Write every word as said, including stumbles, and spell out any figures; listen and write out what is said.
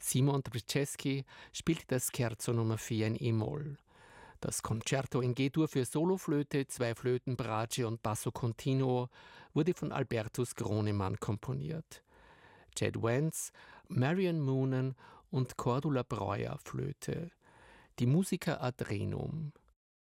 Simon Trpceski spielte das Scherzo Nummer vier in E-Moll. Das Concerto in G-Dur für Soloflöte, zwei Flöten, Bratsche und Basso Continuo wurde von Albertus Gronemann komponiert. Jed Wentz, Marion Moonen und Cordula Breuer Flöte. Die Musica ad Renum.